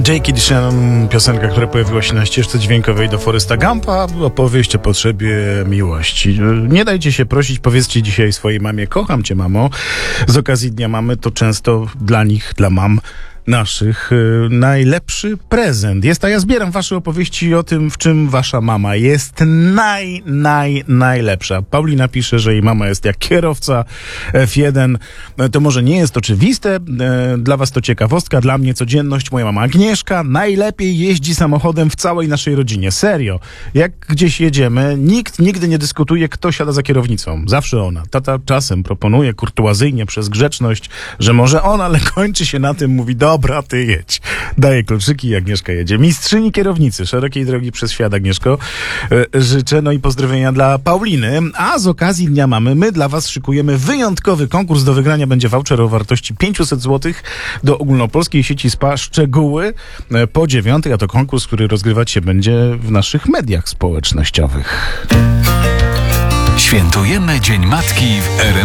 J.K. Shannon, piosenka, która pojawiła się na ścieżce dźwiękowej do Foresta Gumpa, opowieść o potrzebie miłości. Nie dajcie się prosić, powiedzcie dzisiaj swojej mamie: kocham cię, mamo. Z okazji Dnia Mamy to często dla nich, dla mam naszych, najlepszy prezent jest, a ja zbieram wasze opowieści o tym, w czym wasza mama jest najlepsza. Paulina pisze, że jej mama jest jak kierowca F1. To może nie jest oczywiste, dla was to ciekawostka, dla mnie codzienność. Moja mama Agnieszka najlepiej jeździ samochodem w całej naszej rodzinie. Serio. Jak gdzieś jedziemy, nikt nigdy nie dyskutuje, kto siada za kierownicą. Zawsze ona. Tata czasem proponuje kurtuazyjnie przez grzeczność, że może ona, ale kończy się na tym, mówi: dobra, ty jedź. Daje kluczyki i Agnieszka jedzie. Mistrzyni kierownicy. Szerokiej drogi przez świat, Agnieszko. Życzę, no i pozdrowienia dla Pauliny. A z okazji Dnia Mamy my dla was szykujemy wyjątkowy konkurs. Do wygrania będzie voucher o wartości 500 zł do ogólnopolskiej sieci spa. Szczegóły po 9, a to konkurs, który rozgrywać się będzie w naszych mediach społecznościowych. Świętujemy Dzień Matki w RMF.